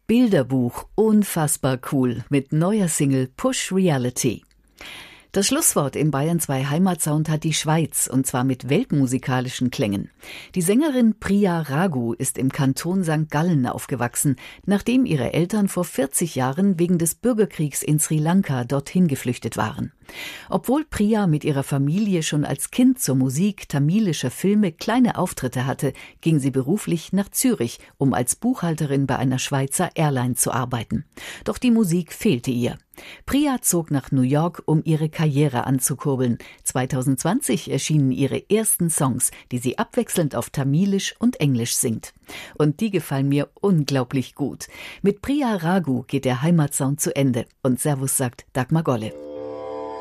Bilderbuch, unfassbar cool, mit neuer Single Push Reality. Das Schlusswort im Bayern 2 Heimatsound hat die Schweiz, und zwar mit weltmusikalischen Klängen. Die Sängerin Priya Raghu ist im Kanton St. Gallen aufgewachsen, nachdem ihre Eltern vor 40 Jahren wegen des Bürgerkriegs in Sri Lanka dorthin geflüchtet waren. Obwohl Priya mit ihrer Familie schon als Kind zur Musik tamilischer Filme kleine Auftritte hatte, ging sie beruflich nach Zürich, um als Buchhalterin bei einer Schweizer Airline zu arbeiten. Doch die Musik fehlte ihr. Priya zog nach New York, um ihre Karriere anzukurbeln. 2020 erschienen ihre ersten Songs, die sie abwechselnd auf Tamilisch und Englisch singt. Und die gefallen mir unglaublich gut. Mit Priya Raghu geht der Heimatsound zu Ende. Und Servus sagt Dagmar Golle.